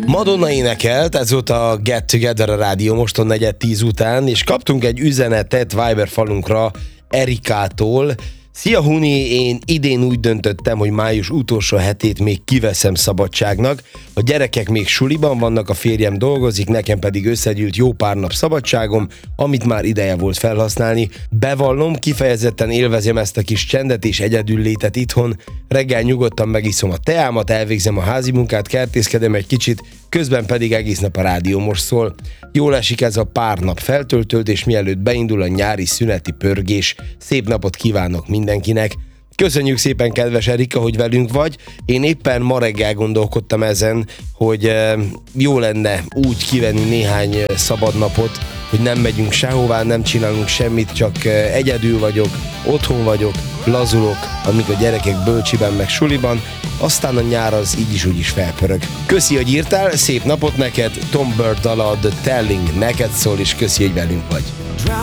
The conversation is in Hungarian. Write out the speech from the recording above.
Madonna énekelt, ez volt a Get Together a Rádió Moston 4:10 után, és kaptunk egy üzenetet Viber falunkra Erikától. Szia Huni, én idén úgy döntöttem, hogy május utolsó hetét még kiveszem szabadságnak. A gyerekek még suliban vannak, a férjem dolgozik, nekem pedig összegyűlt jó pár nap szabadságom, amit már ideje volt felhasználni. Bevallom, kifejezetten élvezem ezt a kis csendet és egyedüllétet itthon. Reggel nyugodtan megiszom a teámat, elvégzem a házi munkát, kertészkedem egy kicsit, közben pedig egész nap a rádió most szól. Jól esik ez a pár nap feltöltölt, és mielőtt beindul a nyári szüneti pörgés, szép napot kívánok mindenkinek. Köszönjük szépen, kedves Erika, hogy velünk vagy. Én éppen ma reggel gondolkodtam ezen, hogy jó lenne úgy kivenni néhány szabad napot, hogy nem megyünk sehová, nem csinálunk semmit, csak egyedül vagyok, otthon vagyok, lazulok, amíg a gyerekek bölcsiben meg suliban, aztán a nyár az így is úgy is felpörög. Köszi, hogy írtál, szép napot neked, Tom Bird dala, The Telling neked szól, és köszi, hogy velünk vagy.